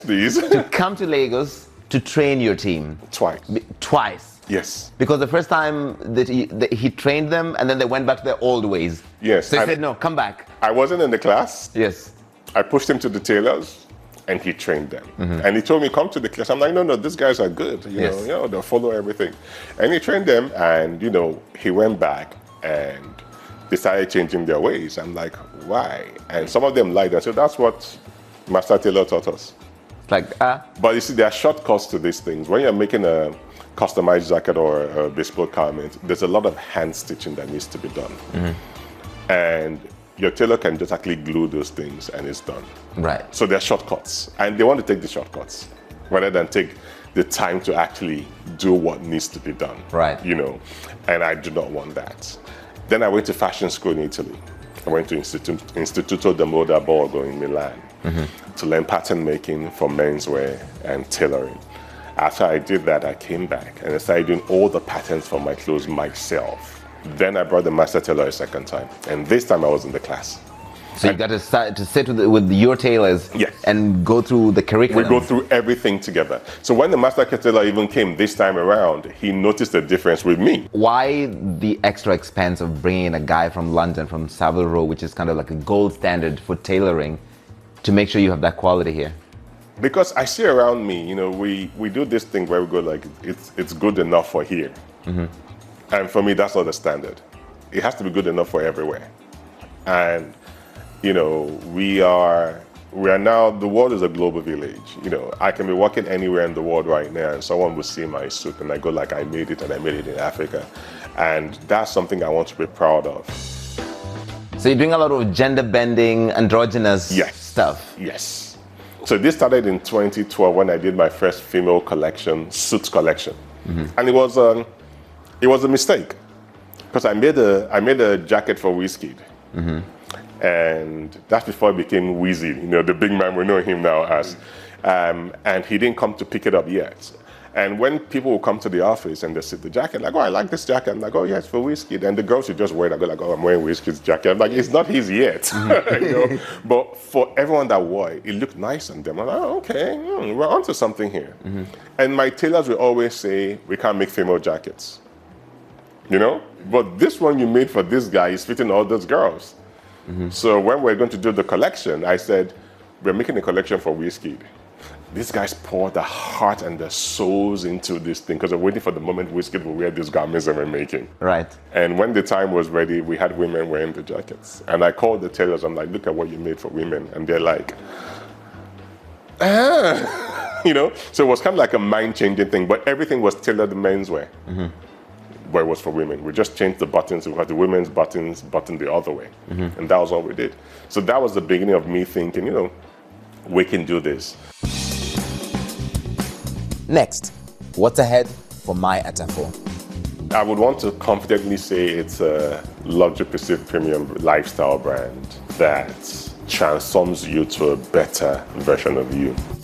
Please. to come to Lagos to train your team? Twice. Twice? Yes. Because the first time that he trained them, and then they went back to their old ways. Yes. So he said, no, come back. I wasn't in the class. Yes. I pushed him to the tailors, and he trained them. And he told me, come to the class. I'm like, no, these guys are good. You know, they'll follow everything. And he trained them, and, he went back and they started changing their ways. I'm like, why? And some of them lied. And so that's what Master Tailor taught us. But you see, there are shortcuts to these things. When you're making a customized jacket or a bespoke garment, there's a lot of hand stitching that needs to be done. And your tailor can just actually glue those things and it's done. Right. So there are shortcuts, and they want to take the shortcuts rather than take the time to actually do what needs to be done. Right. And I do not want that. Then I went to fashion school in Italy. I went to Istituto di Moda Borgo in Milan to learn pattern making for menswear and tailoring. After I did that, I came back and I started doing all the patterns for my clothes myself. Then I brought the master tailor a second time, and this time I was in the class. So you got to start to sit with your tailors and go through the curriculum. We go through everything together. So when the master tailor even came this time around, he noticed the difference with me. Why the extra expense of bringing a guy from London, from Savile Row, which is kind of like a gold standard for tailoring, to make sure you have that quality here? Because I see around me, we do this thing where we go like, it's good enough for here. And for me, that's not the standard. It has to be good enough for everywhere. And, we are now, the world is a global village. I can be walking anywhere in the world right now and someone will see my suit and I go like, I made it, and I made it in Africa. And that's something I want to be proud of. So you're doing a lot of gender bending, androgynous stuff? Yes. So this started in 2012 when I did my first female collection, suits collection. And it was a mistake because I made a jacket for Wizkid. And that's before it became Wheezy, the big man we know him now as. And he didn't come to pick it up yet. And when people will come to the office and they see the jacket, like, oh, I like this jacket. I'm like, oh, yeah, it's for Wizkid. And the girls should just wear it. I go like, oh, I'm wearing Wizkid's jacket. I'm like, it's not his yet. But for everyone that wore it, it looked nice on them. I'm like, oh, okay, we're onto something here. And my tailors will always say, we can't make female jackets. But this one you made for this guy is fitting all those girls. So when we're going to do the collection, I said, we're making a collection for Wizkid. These guys poured the heart and the souls into this thing because they're waiting for the moment Wizkid will wear these garments that we're making. Right. And when the time was ready, we had women wearing the jackets. And I called the tailors, I'm like, look at what you made for women. And they're like, So it was kind of like a mind-changing thing, but everything was tailored menswear. Where it was for women. We just changed the buttons. We had the women's buttons buttoned the other way. And that was all we did. So that was the beginning of me thinking, we can do this. Next, what's ahead for My Atafo? I would want to confidently say it's a luxury perceived premium lifestyle brand that transforms you to a better version of you.